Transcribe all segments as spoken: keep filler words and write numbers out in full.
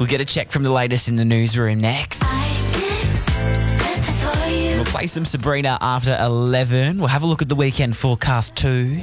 We'll get a check from the latest in the newsroom next. We'll play some Sabrina after eleven. We'll have a look at the weekend forecast too.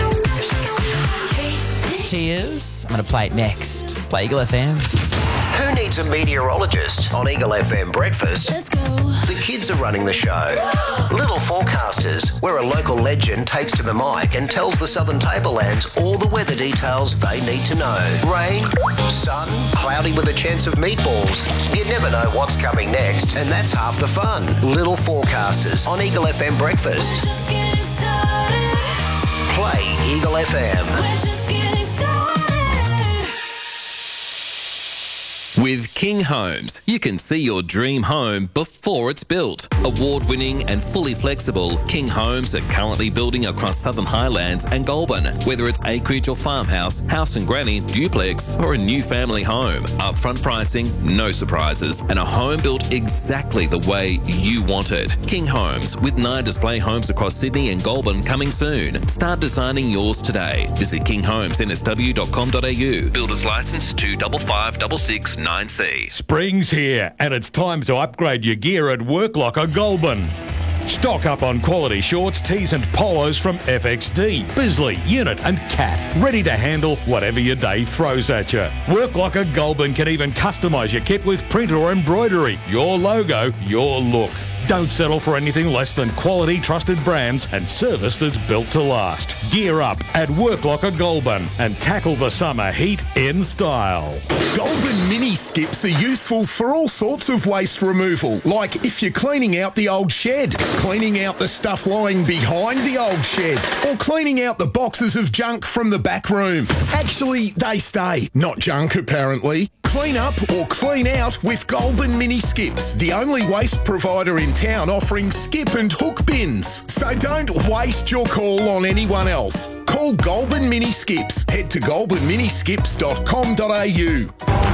It's Tears. I'm going to play it next. Play Eagle F M. Who needs a meteorologist on Eagle F M Breakfast? Let's go. The kids are running the show. Little Forecasters, where a local legend takes to the mic and tells the Southern Tablelands all the weather details they need to know. Rain, sun, cloudy with a chance of meatballs. You never know what's coming next, and that's half the fun. Little Forecasters on Eagle F M Breakfast. We're just getting started. Play Eagle F M. We're just getting started. With King Homes, you can see your dream home before it's built. Award-winning and fully flexible, King Homes are currently building across Southern Highlands and Goulburn. Whether it's acreage or farmhouse, house and granny, duplex or a new family home, upfront pricing, no surprises, and a home built exactly the way you want it. King Homes, with nine display homes across Sydney and Goulburn coming soon. Start designing yours today. Visit king homes n s w dot com dot a u. Builder's license two five five six six nine C. Spring's here, and it's time to upgrade your gear at Worklocker Goulburn. Stock up on quality shorts, tees and polos from F X D, Bisley, Unit and Cat. Ready to handle whatever your day throws at you. Worklocker Goulburn can even customise your kit with print or embroidery. Your logo, your look. Don't settle for anything less than quality, trusted brands and service that's built to last. Gear up at Worklocker Goulburn and tackle the summer heat in style. Goulburn mini skips are useful for all sorts of waste removal, like if you're cleaning out the old shed, cleaning out the stuff lying behind the old shed, or cleaning out the boxes of junk from the back room. Actually, they stay, not junk apparently. Clean up or clean out with Goulburn Mini Skips, the only waste provider in town offering skip and hook bins. So don't waste your call on anyone else. Call Goulburn Mini Skips. Head to goulburn mini skips dot com dot a u.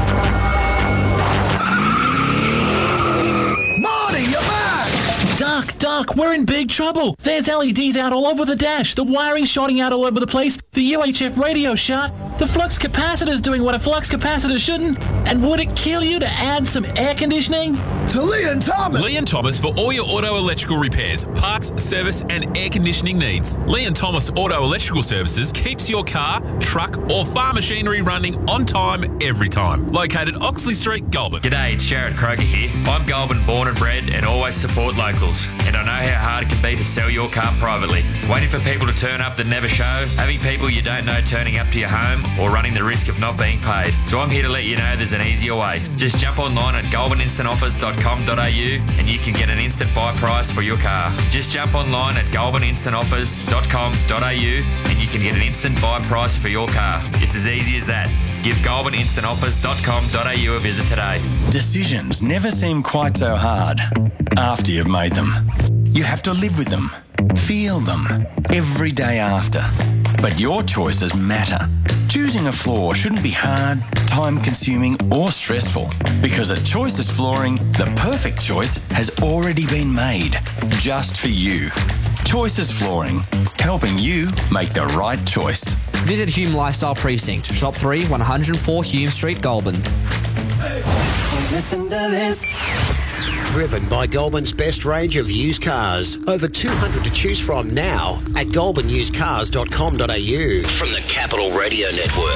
Marty, you're back! Duck, duck, we're in big trouble. There's L E Ds out all over the dash. The wiring's shorting out all over the place. The U H F radio's shut. The flux capacitor's doing what a flux capacitor shouldn't. And would it kill you to add some air conditioning? To Lee and Thomas. Lee and Thomas for all your auto electrical repairs, parts, service and air conditioning needs. Lee and Thomas Auto Electrical Services keeps your car, truck or farm machinery running on time every time. Located Oxley Street, Goulburn. G'day, it's Jared Kroger here. I'm Goulburn born and bred and always support locals. And I know how hard it can be to sell your car privately. Waiting for people to turn up that never show, having people you don't know turning up to your home or running the risk of not being paid. So I'm here to let you know there's an easier way. Just jump online at goulburn instant offers dot com dot a u and you can get an instant buy price for your car. Just jump online at goulburn instant offers dot com dot a u and you can get an instant buy price for your car. It's as easy as that. Give goulburn instant offers dot com dot a u a visit today. Decisions never seem quite so hard after you've made them. You have to live with them, feel them, every day after. But your choices matter. Choosing a floor shouldn't be hard, time-consuming or stressful, because at Choices Flooring, the perfect choice has already been made, just for you. Choices Flooring, helping you make the right choice. Visit Hume Lifestyle Precinct, Shop three, one oh four Hume Street, Goulburn. Listen to this. Driven by Goulburn's best range of used cars. Over two hundred to choose from now at goulburn used cars dot com dot a u. From the Capital Radio Network.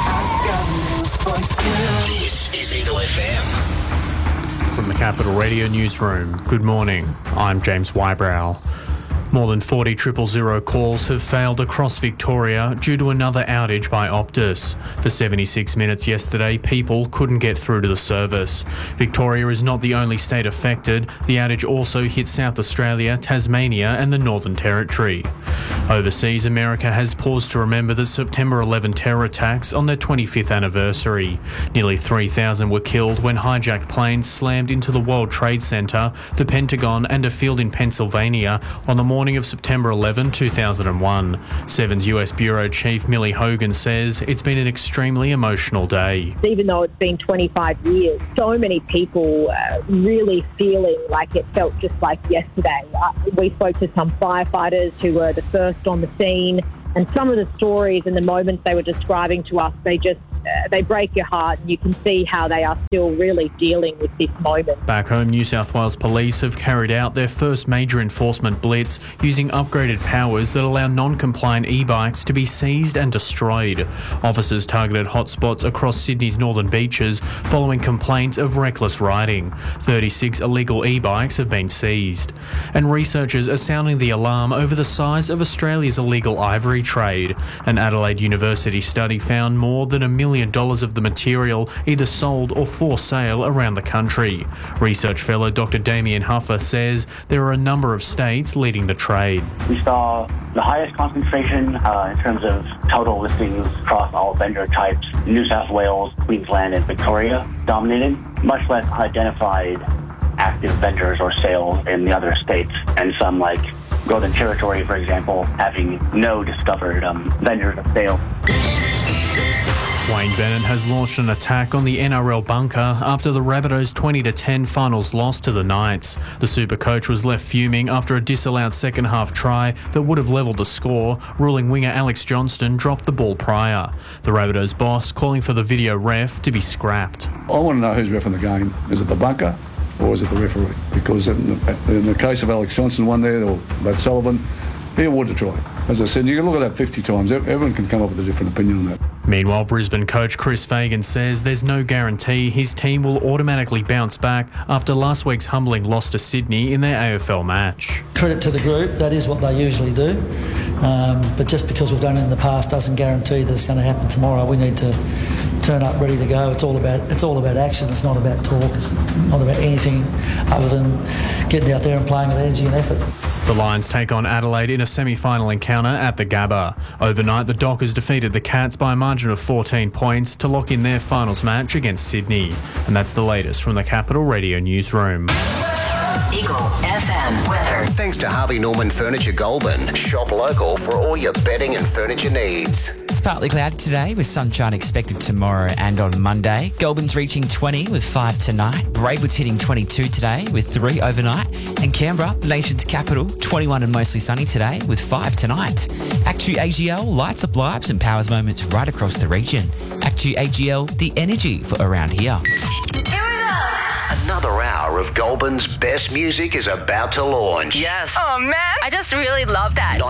This is Eagle F M. From the Capital Radio Newsroom, good morning. I'm James Wybrow. More than forty triple zero calls have failed across Victoria due to another outage by Optus. For seventy-six minutes yesterday, people couldn't get through to the service. Victoria is not the only state affected. The outage also hit South Australia, Tasmania and the Northern Territory. Overseas, America has paused to remember the September eleventh terror attacks on their twenty-fifth anniversary. Nearly three thousand were killed when hijacked planes slammed into the World Trade Center, the Pentagon and a field in Pennsylvania on the morning of September eleventh, two thousand one. Seven's U S Bureau Chief Millie Hogan says it's been an extremely emotional day. Even though it's been twenty-five years, so many people uh, really feeling like it felt just like yesterday. Uh, we spoke to some firefighters who were the first on the scene, and some of the stories and the moments they were describing to us, they just uh, they break your heart, and you can see how they are still really dealing with this moment. Back home, New South Wales Police have carried out their first major enforcement blitz using upgraded powers that allow non-compliant e-bikes to be seized and destroyed. Officers targeted hotspots across Sydney's northern beaches following complaints of reckless riding. thirty-six illegal e-bikes have been seized. And researchers are sounding the alarm over the size of Australia's illegal ivory trade. An Adelaide University study found more than a million dollars of the material either sold or for sale around the country. Research fellow Doctor Damien Huffer says there are a number of states leading the trade. We saw the highest concentration uh, in terms of total listings across all vendor types. New South Wales, Queensland and Victoria dominated, much less identified active vendors or sales in the other states, and some like Northern Territory, for example, having no discovered um, vendors of sale. Wayne Bennett has launched an attack on the N R L bunker after the Rabbitohs' twenty to ten finals loss to the Knights. The Super Coach was left fuming after a disallowed second-half try that would have levelled the score, ruling winger Alex Johnston dropped the ball prior. The Rabbitohs boss calling for the video ref to be scrapped. I want to know who's reffing the game. Is it the bunker or is it the referee? Because in the, in the case of Alex Johnston, one there, or Matt Sullivan, he awarded a try. As I said, you can look at that fifty times. Everyone can come up with a different opinion on that. Meanwhile, Brisbane coach Chris Fagan says there's no guarantee his team will automatically bounce back after last week's humbling loss to Sydney in their A F L match. Credit to the group, that is what they usually do. Um, but just because we've done it in the past doesn't guarantee that it's going to happen tomorrow. We need to turn up ready to go. It's all about it's all about action. It's not about talk. It's not about anything other than getting out there and playing with energy and effort. The Lions take on Adelaide in a semi-final encounter at the Gabba. Overnight, the Dockers defeated the Cats by a margin of fourteen points to lock in their finals match against Sydney. And that's the latest from the Capital Radio Newsroom. Eagle F M weather. Thanks to Harvey Norman Furniture Goulburn. Shop local for all your bedding and furniture needs. It's partly cloudy today with sunshine expected tomorrow and on Monday. Goulburn's reaching twenty with five tonight. Braidwood's hitting twenty-two today with three overnight. And Canberra, the nation's capital, twenty-one and mostly sunny today with five tonight. Actu A G L lights up lives and powers moments right across the region. Actu A G L, the energy for around here. Another hour of Goulburn's best music is about to launch. Yes. Oh, man. I just really love that.